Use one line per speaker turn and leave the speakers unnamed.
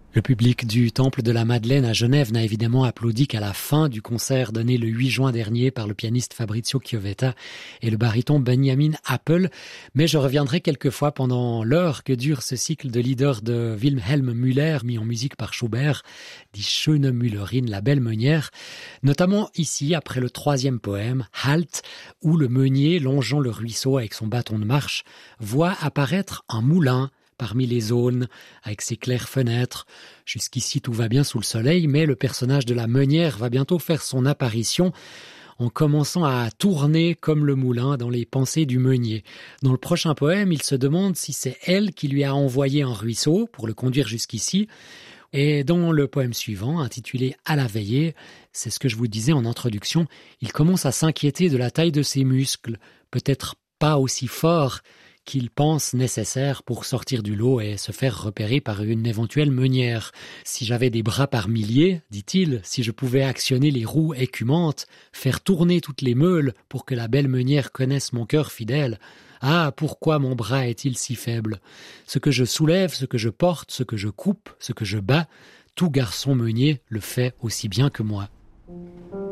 Le public du Temple de la Madeleine à Genève n'a évidemment applaudi qu'à la fin du concert donné le 8 juin dernier par le pianiste Fabrizio Chiovetta et le baryton Benjamin Appel. Mais je reviendrai quelquefois pendant l'heure que dure ce cycle de lieder de Wilhelm Müller, mis en musique par Schubert, Die schöne Müllerin, la belle meunière, notamment ici, après le 3e poème, Halt, où le meunier, longeant le ruisseau avec son bâton de marche, voit apparaître un moulin parmi les aunes, avec ses claires fenêtres. Jusqu'ici, tout va bien sous le soleil, mais le personnage de la meunière va bientôt faire son apparition en commençant à tourner comme le moulin dans les pensées du meunier. Dans le prochain poème, il se demande si c'est elle qui lui a envoyé un ruisseau pour le conduire jusqu'ici. Et dans le poème suivant, intitulé « À la veillée », c'est ce que je vous disais en introduction, il commence à s'inquiéter de la taille de ses muscles, peut-être pas aussi fort qu'il pense nécessaire pour sortir du lot et se faire repérer par une éventuelle meunière. Si j'avais des bras par milliers, dit-il, si je pouvais actionner les roues écumantes, faire tourner toutes les meules pour que la belle meunière connaisse mon cœur fidèle, ah, pourquoi mon bras est-il si faible? Ce que je soulève, ce que je porte, ce que je coupe, ce que je bats, tout garçon meunier le fait aussi bien que moi.